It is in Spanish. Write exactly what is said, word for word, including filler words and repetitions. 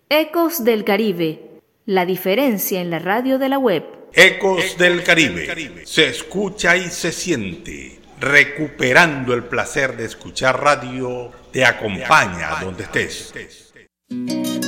Ecos del Caribe, la diferencia en la radio de la web. Ecos del Caribe, se escucha y se siente. Recuperando el placer de escuchar radio, te acompaña donde estés.